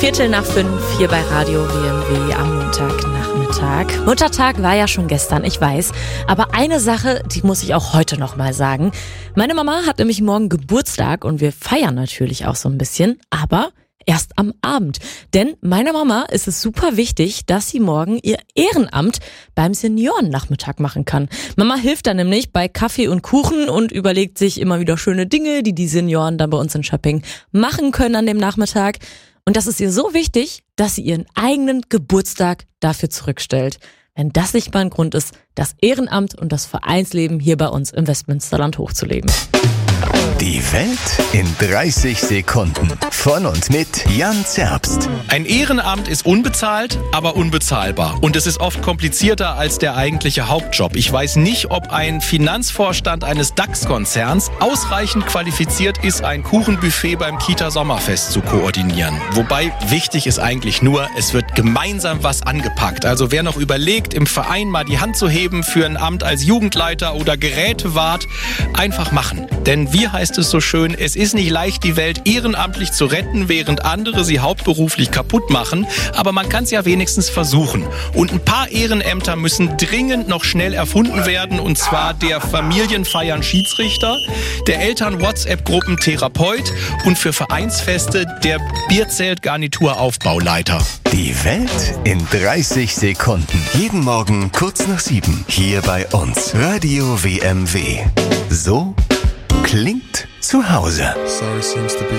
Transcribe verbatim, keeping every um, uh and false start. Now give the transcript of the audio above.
Viertel nach fünf hier bei Radio W M W am Montagnachmittag. Muttertag war ja schon gestern, ich weiß. Aber eine Sache, die muss ich auch heute noch mal sagen. Meine Mama hat nämlich morgen Geburtstag und wir feiern natürlich auch so ein bisschen. Aber erst am Abend. Denn meiner Mama ist es super wichtig, dass sie morgen ihr Ehrenamt beim Seniorennachmittag machen kann. Mama hilft dann nämlich bei Kaffee und Kuchen und überlegt sich immer wieder schöne Dinge, die die Senioren dann bei uns in Schöpping machen können an dem Nachmittag. Und das ist ihr so wichtig, dass sie ihren eigenen Geburtstag dafür zurückstellt. Wenn das nicht mal ein Grund ist, das Ehrenamt und das Vereinsleben hier bei uns im Westmünsterland hochzuleben. Die Welt in dreißig Sekunden. Von und mit Jan Zerbst. Ein Ehrenamt ist unbezahlt, aber unbezahlbar. Und es ist oft komplizierter als der eigentliche Hauptjob. Ich weiß nicht, ob ein Finanzvorstand eines DAX-Konzerns ausreichend qualifiziert ist, ein Kuchenbuffet beim Kita-Sommerfest zu koordinieren. Wobei wichtig ist eigentlich nur, es wird gemeinsam was angepackt. Also wer noch überlegt, im Verein mal die Hand zu heben für ein Amt als Jugendleiter oder Gerätewart, einfach machen. Denn wie heißt es so schön, es ist nicht leicht, die Welt ehrenamtlich zu retten, während andere sie hauptberuflich kaputt machen. Aber man kann es ja wenigstens versuchen. Und ein paar Ehrenämter müssen dringend noch schnell erfunden werden. Und zwar der Familienfeiern Schiedsrichter, der Eltern-WhatsApp-Gruppen Therapeut und für Vereinsfeste der Bierzelt-Garnitur-Aufbauleiter. Die Welt in dreißig Sekunden. Jeden Morgen kurz nach sieben. Hier bei uns. Radio W M W. So klingt zu Hause. Sorry seems to be